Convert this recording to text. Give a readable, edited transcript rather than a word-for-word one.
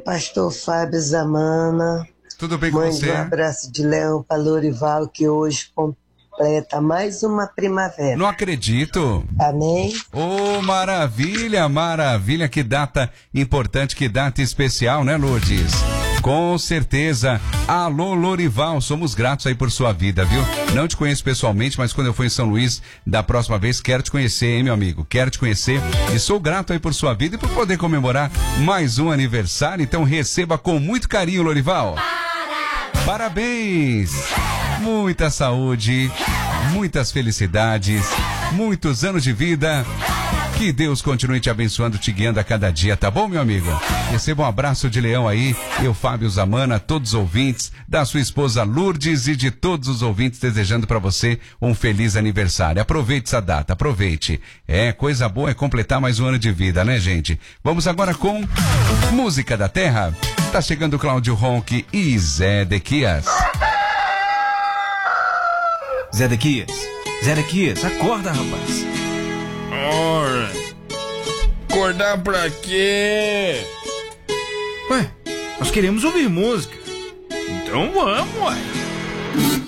pastor Fábio Zamana. Tudo bem com Mande você? um abraço de Leão para Lorival, que hoje completa mais uma primavera. Não acredito. Amém? Oh, maravilha, maravilha. Que data importante, que data especial, né, Lourdes? Com certeza. Alô, Lorival, somos gratos aí por sua vida, viu? Não te conheço pessoalmente, mas quando eu for em São Luís, da próxima vez, quero te conhecer, hein, meu amigo? Quero te conhecer e sou grato aí por sua vida e por poder comemorar mais um aniversário. Então receba com muito carinho, Lorival. Parabéns! Muita saúde, muitas felicidades, muitos anos de vida. Que Deus continue te abençoando, te guiando a cada dia, tá bom, meu amigo? Receba um abraço de leão aí, eu, Fábio Zamana, todos os ouvintes, da sua esposa Lourdes e de todos os ouvintes, desejando pra você um feliz aniversário. Aproveite essa data, aproveite. Coisa boa é completar mais um ano de vida, né, gente? Vamos agora com Música da Terra. Tá chegando Cláudio Ronque e Zé Dequias. Zé Dequias, acorda, rapaz. Ora, acordar pra quê? Ué, nós queremos ouvir música. Então vamos, ué.